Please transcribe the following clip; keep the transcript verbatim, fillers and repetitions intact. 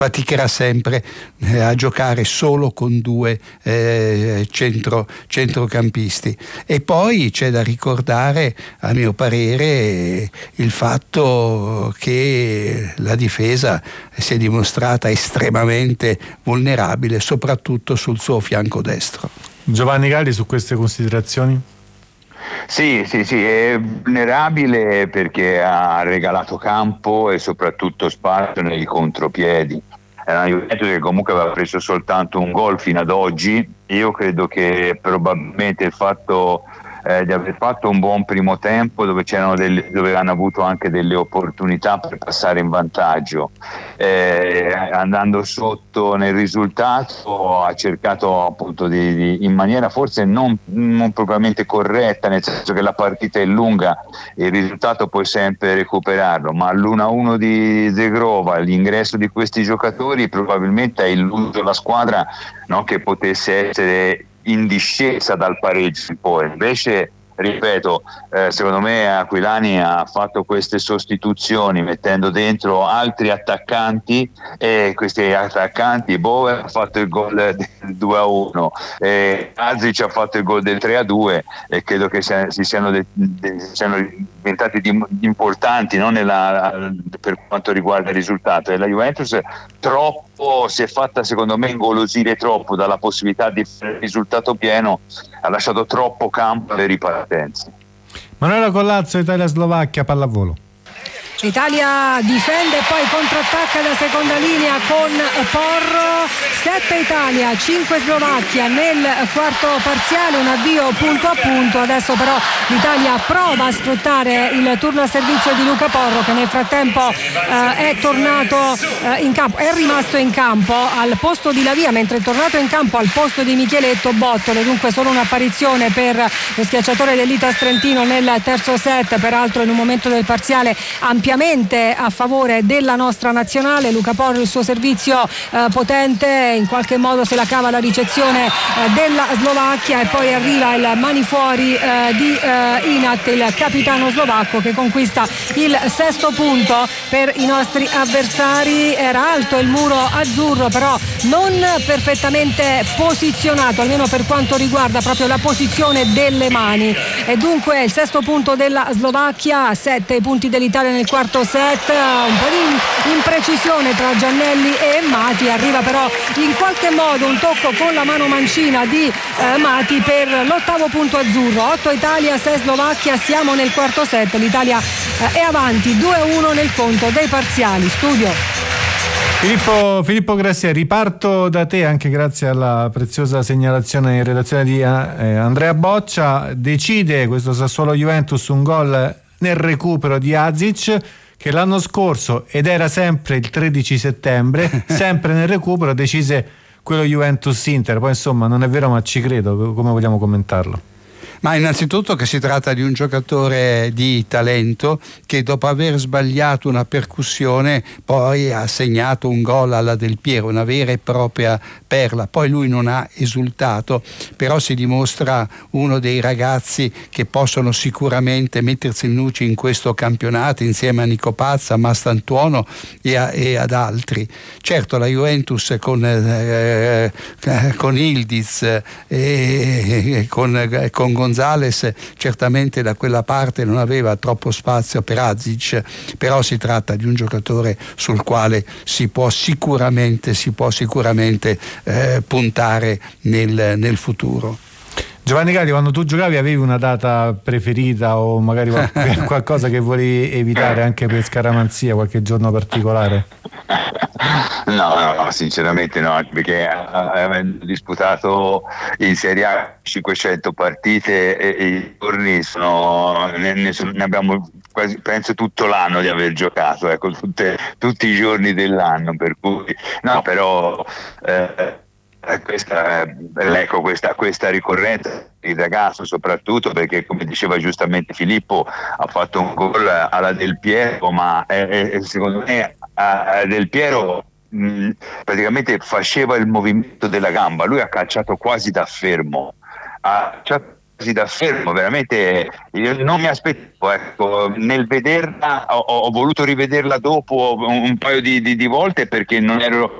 faticherà sempre eh, a giocare solo con due eh, centro, centrocampisti. E poi c'è da ricordare, a mio parere, il fatto che la difesa si è dimostrata estremamente vulnerabile, soprattutto sul suo fianco destro. Giovanni Galli, su queste considerazioni? Sì, sì, sì, è vulnerabile perché ha regalato campo e soprattutto spazio nei contropiedi. È una Juventus che comunque aveva preso soltanto un gol fino ad oggi. Io credo che probabilmente il fatto eh, di aver fatto un buon primo tempo dove c'erano delle, dove hanno avuto anche delle opportunità per passare in vantaggio, eh, andando sotto nel risultato ha cercato appunto di, di, in maniera forse non, non propriamente corretta, nel senso che la partita è lunga e il risultato puoi sempre recuperarlo, ma l'uno a uno di Zegrova, l'ingresso di questi giocatori probabilmente ha illuso la squadra, no, che potesse essere in discesa dal pareggio. Poi invece, ripeto, eh, secondo me Aquilani ha fatto queste sostituzioni mettendo dentro altri attaccanti, e questi attaccanti, Boer ha fatto il gol del due a uno, eh, Azic ha fatto il gol del tre a due, e credo che si, si siano, de, de, siano diventati di, importanti, no, nella, per quanto riguarda il risultato. E la Juventus troppo si è fatta, secondo me, ingolosire troppo dalla possibilità di fare il risultato pieno, ha lasciato troppo campo alle ripartenze. Manuela Collazzo, Italia-Slovacchia, pallavolo. L'Italia difende e poi controattacca da seconda linea con Porro. sette Italia, cinque Slovacchia nel quarto parziale, un avvio punto a punto. Adesso però l'Italia prova a sfruttare il turno a servizio di Luca Porro, che nel frattempo eh, è tornato eh, in campo, è rimasto in campo al posto di Lavia, mentre è tornato in campo al posto di Micheletto Bottole. Dunque solo un'apparizione per lo schiacciatore dell'Itas Trentino nel terzo set, peraltro in un momento del parziale ampiamente a favore della nostra nazionale. Luca Porro, il suo servizio eh, potente, in qualche modo se la cava la ricezione eh, della Slovacchia, e poi arriva il mani fuori eh, di eh, Inat, il capitano slovacco, che conquista il sesto punto per i nostri avversari. Era alto il muro azzurro, però non perfettamente posizionato, almeno per quanto riguarda proprio la posizione delle mani, e dunque il sesto punto della Slovacchia, sette punti dell'Italia nel quarto set. Un po' di imprecisione tra Giannelli e Mati, arriva però in qualche modo un tocco con la mano mancina di eh, Mati per l'ottavo punto azzurro. otto Italia, sei Slovacchia, siamo nel quarto set, l'Italia eh, è avanti due a uno nel conto dei parziali. Studio Filippo, Filippo Grassia, riparto da te, anche grazie alla preziosa segnalazione in redazione di eh, Andrea Boccia. Decide questo Sassuolo Juventus un gol nel recupero di Azic, che l'anno scorso, ed era sempre il tredici settembre, sempre nel recupero decise quello Juventus-Inter. Poi insomma non è vero, ma ci credo. Come vogliamo commentarlo? Ma innanzitutto che si tratta di un giocatore di talento che, dopo aver sbagliato una percussione, poi ha segnato un gol alla Del Piero, una vera e propria perla. Poi lui non ha esultato, però si dimostra uno dei ragazzi che possono sicuramente mettersi in luce in questo campionato, insieme a Nico Pazza, a Mastantuono e, a, e ad altri. Certo, la Juventus con, eh, con Ildiz e eh, con, eh, con Gonzales certamente da quella parte non aveva troppo spazio per Azic, però si tratta di un giocatore sul quale si può sicuramente si può sicuramente eh, puntare nel, nel futuro. Giovanni Galli, quando tu giocavi avevi una data preferita, o magari qualcosa che volevi evitare anche per scaramanzia, qualche giorno particolare? No, no, no, sinceramente no, perché avendo disputato in Serie A cinquecento partite e, e i giorni sono, ne, ne, ne abbiamo quasi, penso, tutto l'anno di aver giocato, ecco, tutte, tutti i giorni dell'anno, per cui no, però eh, questa, ecco, questa, questa ricorrenza, il ragazzo soprattutto, perché come diceva giustamente Filippo, ha fatto un gol alla Del Piero, ma è, è, secondo me a Del Piero mh, praticamente faceva il movimento della gamba, lui ha calciato quasi da fermo, ha calciato quasi da fermo, veramente io non mi aspettavo, ecco, nel vederla ho, ho voluto rivederla dopo un, un paio di, di, di volte perché non ero